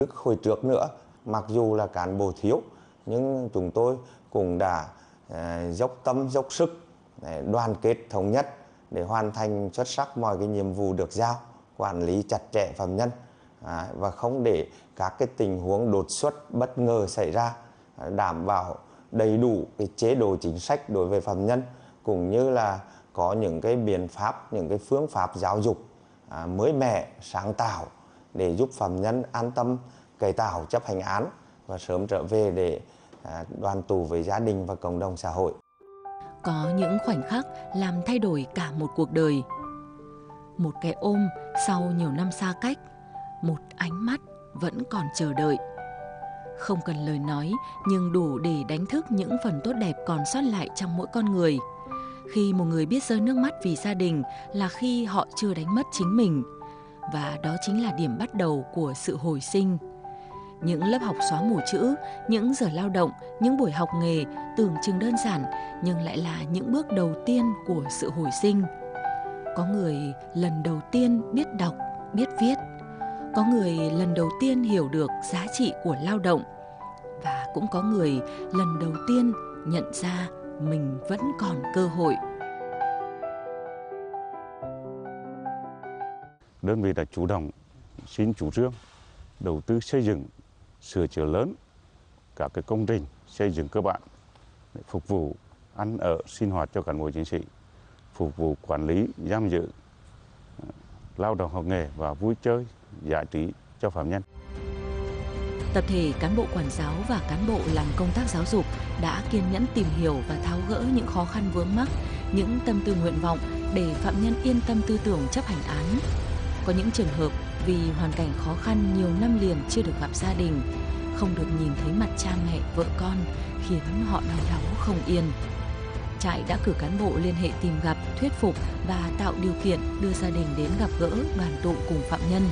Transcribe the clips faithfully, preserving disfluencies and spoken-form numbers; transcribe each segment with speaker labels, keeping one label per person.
Speaker 1: Hồi trước nữa, mặc dù là cán bộ thiếu, nhưng chúng tôi cũng đã uh, dốc tâm, dốc sức, để đoàn kết thống nhất để hoàn thành xuất sắc mọi cái nhiệm vụ được giao, quản lý chặt chẽ phạm nhân à, và không để các cái tình huống đột xuất bất ngờ xảy ra, đảm bảo đầy đủ cái chế độ chính sách đối với phạm nhân, cũng như là có những cái biện pháp, những cái phương pháp giáo dục à, mới mẻ, sáng tạo để giúp phạm nhân an tâm cải tạo chấp hành án và sớm trở về để à, đoàn tụ với gia đình và cộng đồng xã hội.
Speaker 2: Có những khoảnh khắc làm thay đổi cả một cuộc đời. Một cái ôm sau nhiều năm xa cách, một ánh mắt vẫn còn chờ đợi. Không cần lời nói nhưng đủ để đánh thức những phần tốt đẹp còn sót lại trong mỗi con người. Khi một người biết rơi nước mắt vì gia đình là khi họ chưa đánh mất chính mình. Và đó chính là điểm bắt đầu của sự hồi sinh. Những lớp học xóa mù chữ, những giờ lao động, những buổi học nghề tưởng chừng đơn giản nhưng lại là những bước đầu tiên của sự hồi sinh. Có người lần đầu tiên biết đọc, biết viết. Có người lần đầu tiên hiểu được giá trị của lao động. Và cũng có người lần đầu tiên nhận ra mình vẫn còn cơ hội.
Speaker 3: Đơn vị đã chủ động xin chủ trương đầu tư xây dựng, sửa chữa lớn các cái công trình xây dựng cơ bản để phục vụ ăn ở sinh hoạt cho cán bộ chiến sĩ, phục vụ quản lý, giam giữ, lao động học nghề và vui chơi, giải trí cho phạm nhân.
Speaker 2: Tập thể cán bộ quản giáo và cán bộ làm công tác giáo dục đã kiên nhẫn tìm hiểu và tháo gỡ những khó khăn vướng mắc, những tâm tư nguyện vọng để phạm nhân yên tâm tư tưởng chấp hành án. Có những trường hợp vì hoàn cảnh khó khăn nhiều năm liền chưa được gặp gia đình, không được nhìn thấy mặt cha mẹ, vợ con, khiến họ đau đáu không yên. Trại đã cử cán bộ liên hệ tìm gặp, thuyết phục và tạo điều kiện đưa gia đình đến gặp gỡ, đoàn tụ cùng phạm nhân.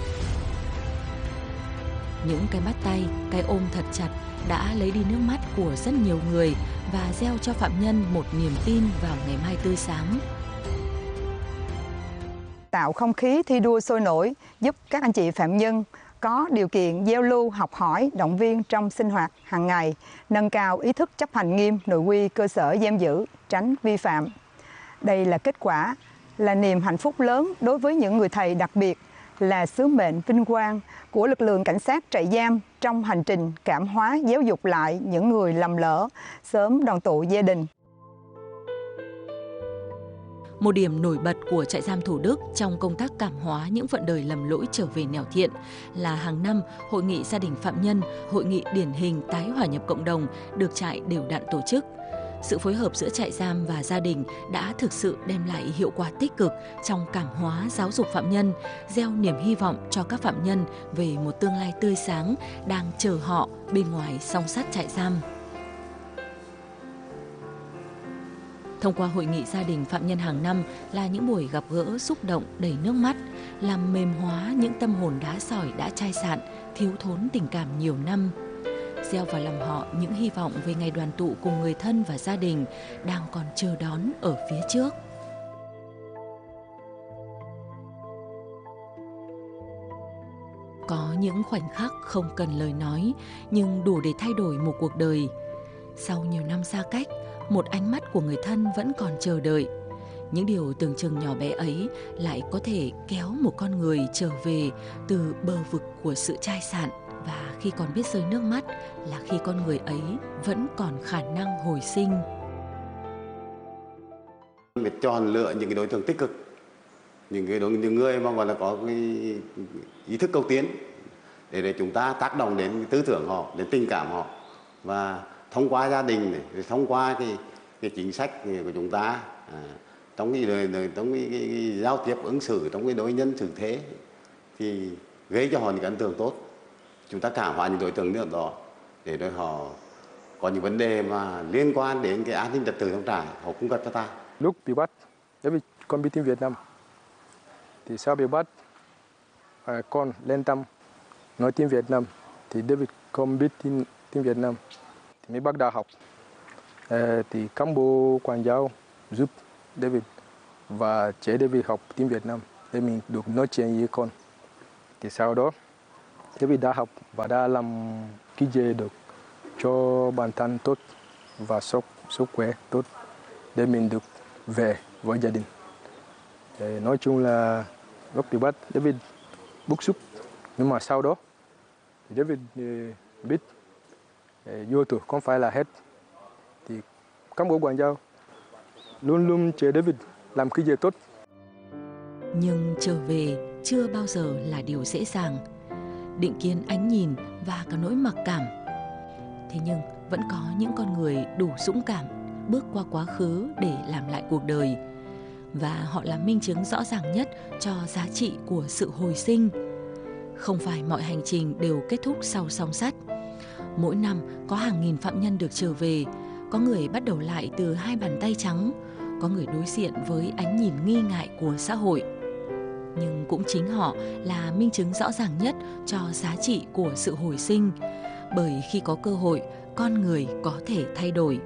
Speaker 2: Những cái bắt tay, cái ôm thật chặt đã lấy đi nước mắt của rất nhiều người và gieo cho phạm nhân một niềm tin vào ngày mai tươi sáng.
Speaker 4: Tạo không khí thi đua sôi nổi, giúp các anh chị phạm nhân có điều kiện giao lưu, học hỏi, động viên trong sinh hoạt hàng ngày, nâng cao ý thức chấp hành nghiêm nội quy cơ sở giam giữ, tránh vi phạm. Đây là kết quả, là niềm hạnh phúc lớn đối với những người thầy đặc biệt, là sứ mệnh vinh quang của lực lượng cảnh sát trại giam trong hành trình cảm hóa giáo dục lại những người lầm lỡ, sớm đoàn tụ gia đình.
Speaker 2: Một điểm nổi bật của trại giam Thủ Đức trong công tác cảm hóa những phận đời lầm lỗi trở về nẻo thiện là hàng năm Hội nghị gia đình phạm nhân, Hội nghị điển hình tái hòa nhập cộng đồng được trại đều đặn tổ chức. Sự phối hợp giữa trại giam và gia đình đã thực sự đem lại hiệu quả tích cực trong cảm hóa giáo dục phạm nhân, gieo niềm hy vọng cho các phạm nhân về một tương lai tươi sáng đang chờ họ bên ngoài song sắt trại giam. Thông qua hội nghị gia đình phạm nhân hàng năm là những buổi gặp gỡ xúc động đầy nước mắt, làm mềm hóa những tâm hồn đá sỏi đã chai sạn, thiếu thốn tình cảm nhiều năm, gieo vào lòng họ những hy vọng về ngày đoàn tụ cùng người thân và gia đình đang còn chờ đón ở phía trước. Có những khoảnh khắc không cần lời nói nhưng đủ để thay đổi một cuộc đời. Sau nhiều năm xa cách, một ánh mắt của người thân vẫn còn chờ đợi. Những điều tưởng chừng nhỏ bé ấy lại có thể kéo một con người trở về từ bờ vực của sự chai sạn, và khi còn biết rơi nước mắt là khi con người ấy vẫn còn khả năng hồi sinh.
Speaker 5: Phải chọn lựa những cái đối tượng tích cực, những cái đối những người mà gọi là có cái ý thức cầu tiến để để chúng ta tác động đến tư tưởng họ, đến tình cảm họ, và thông qua gia đình này, thông qua cái cái chính sách của chúng ta à, trong cái, đời, trong cái, cái, cái giao tiếp ứng xử, trong cái đối nhân xử thế thì gây cho họ những ấn tượng tốt. Chúng ta cảm hóa những đối tượng nữa đó để rồi họ có những vấn đề mà liên quan đến cái an ninh trật tự trong trại, họ cung cấp cho ta.
Speaker 6: Lúc bị bắt, David con biết tiếng Việt Nam, thì sau bị bắt à, con lên tâm nói tiếng Việt Nam, thì David không biết tiếng, tiếng Việt Nam, thì mới bắt đầu học. À, thì cán bộ quản giáo giúp David và chế David học tiếng Việt Nam để mình được nói chuyện với con. Thì sau đó David đã học và đã làm cái gì được cho bản thân tốt và sức sức khỏe tốt để mình được về với gia đình. Để nói chung là lúc bị bắt David bức xúc, nhưng mà sau đó thì David biết vô tù không phải là hết. Thì cán bộ ngoại giao luôn luôn chờ David làm cái gì tốt.
Speaker 2: Nhưng trở về chưa bao giờ là điều dễ dàng. Định kiến ánh nhìn và cả nỗi mặc cảm. Thế nhưng vẫn có những con người đủ dũng cảm bước qua quá khứ để làm lại cuộc đời. Và họ là minh chứng rõ ràng nhất cho giá trị của sự hồi sinh. Không phải mọi hành trình đều kết thúc sau song sắt. Mỗi năm có hàng nghìn phạm nhân được trở về. Có người bắt đầu lại từ hai bàn tay trắng. Có người đối diện với ánh nhìn nghi ngại của xã hội. Nhưng cũng chính họ là minh chứng rõ ràng nhất cho giá trị của sự hồi sinh. Bởi khi có cơ hội, con người có thể thay đổi.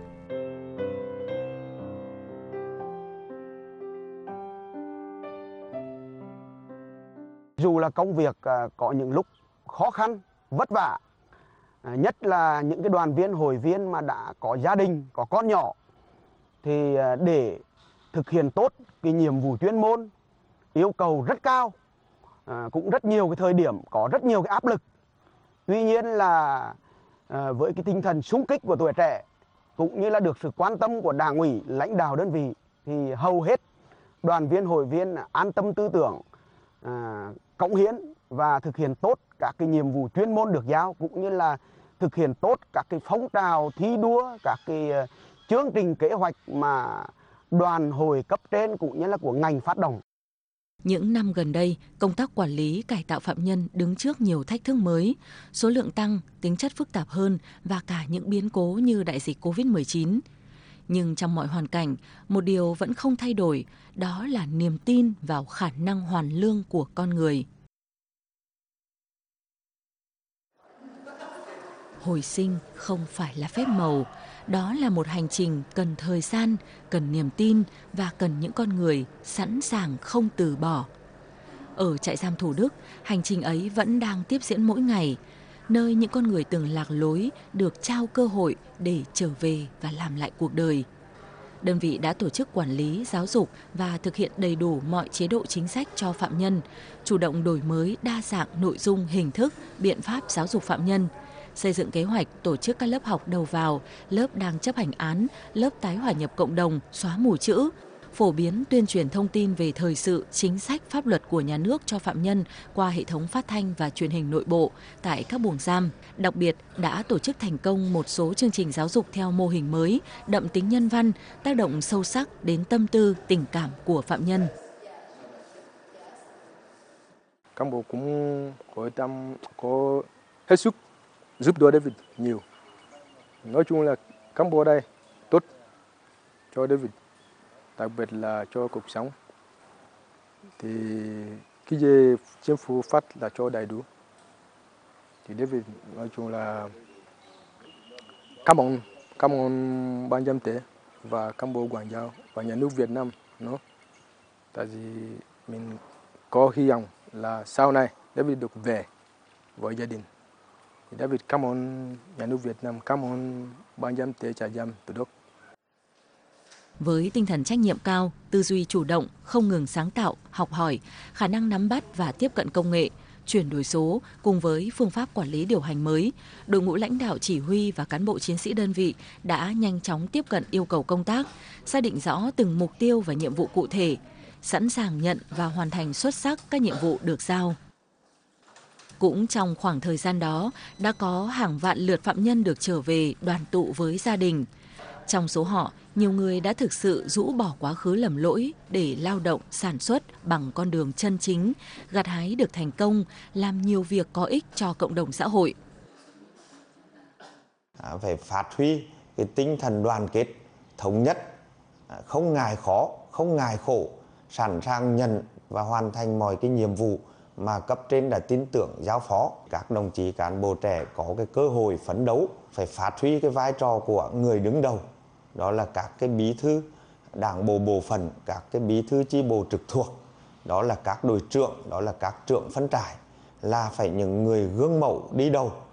Speaker 7: Dù là công việc có những lúc khó khăn, vất vả, nhất là những cái đoàn viên, hội viên mà đã có gia đình, có con nhỏ, thì để thực hiện tốt cái nhiệm vụ chuyên môn, yêu cầu rất cao, cũng rất nhiều cái thời điểm có rất nhiều cái áp lực. Tuy nhiên là với cái tinh thần xung kích của tuổi trẻ cũng như là được sự quan tâm của đảng ủy, lãnh đạo đơn vị thì hầu hết đoàn viên, hội viên an tâm tư tưởng, cống hiến và thực hiện tốt các cái nhiệm vụ chuyên môn được giao, cũng như là thực hiện tốt các cái phong trào thi đua, các cái chương trình kế hoạch mà đoàn hội cấp trên cũng như là của ngành phát động.
Speaker 2: Những năm gần đây, công tác quản lý cải tạo phạm nhân đứng trước nhiều thách thức mới, số lượng tăng, tính chất phức tạp hơn và cả những biến cố như đại dịch covid mười chín. Nhưng trong mọi hoàn cảnh, một điều vẫn không thay đổi, đó là niềm tin vào khả năng hoàn lương của con người. Hồi sinh không phải là phép màu, đó là một hành trình cần thời gian, cần niềm tin và cần những con người sẵn sàng không từ bỏ. Ở trại giam Thủ Đức, hành trình ấy vẫn đang tiếp diễn mỗi ngày, nơi những con người từng lạc lối được trao cơ hội để trở về và làm lại cuộc đời. Đơn vị đã tổ chức quản lý, giáo dục và thực hiện đầy đủ mọi chế độ chính sách cho phạm nhân, chủ động đổi mới đa dạng nội dung, hình thức, biện pháp giáo dục phạm nhân, xây dựng kế hoạch tổ chức các lớp học đầu vào, lớp đang chấp hành án, lớp tái hòa nhập cộng đồng, xóa mù chữ, phổ biến tuyên truyền thông tin về thời sự, chính sách, pháp luật của nhà nước cho phạm nhân qua hệ thống phát thanh và truyền hình nội bộ tại các buồng giam. Đặc biệt, đã tổ chức thành công một số chương trình giáo dục theo mô hình mới, đậm tính nhân văn, tác động sâu sắc đến tâm tư, tình cảm của phạm nhân.
Speaker 6: Cán bộ cũng có tâm, có hết sức giúp đỡ David nhiều. Nói chung là cán bộ đây tốt cho David, đặc biệt là cho cuộc sống. Thì cái gì chính phủ phát là cho đầy đủ. Thì David nói chung là cảm ơn, cảm ơn ban giám tế và cán bộ ngoại giao và nhà nước Việt Nam. Nó tại vì mình có hy vọng là sau này David được về với gia đình. David cảm ơn nhà nước Việt Nam, cảm ơn ban giám tế trại giam Thủ Đức.
Speaker 2: Với tinh thần trách nhiệm cao, tư duy chủ động, không ngừng sáng tạo, học hỏi, khả năng nắm bắt và tiếp cận công nghệ, chuyển đổi số cùng với phương pháp quản lý điều hành mới, đội ngũ lãnh đạo chỉ huy và cán bộ chiến sĩ đơn vị đã nhanh chóng tiếp cận yêu cầu công tác, xác định rõ từng mục tiêu và nhiệm vụ cụ thể, sẵn sàng nhận và hoàn thành xuất sắc các nhiệm vụ được giao. Cũng trong khoảng thời gian đó, đã có hàng vạn lượt phạm nhân được trở về đoàn tụ với gia đình. Trong số họ, nhiều người đã thực sự rũ bỏ quá khứ lầm lỗi để lao động, sản xuất bằng con đường chân chính, gặt hái được thành công, làm nhiều việc có ích cho cộng đồng xã hội.
Speaker 1: À, phải phát huy cái tinh thần đoàn kết, thống nhất, không ngại khó, không ngại khổ, sẵn sàng nhận và hoàn thành mọi cái nhiệm vụ mà cấp trên đã tin tưởng giao phó. Các đồng chí cán bộ trẻ có cái cơ hội phấn đấu, phải phát huy cái vai trò của người đứng đầu. Đó là các cái bí thư đảng bộ bộ phận, các cái bí thư chi bộ trực thuộc, đó là các đội trưởng, đó là các trưởng phân trại, là phải những người gương mẫu đi đầu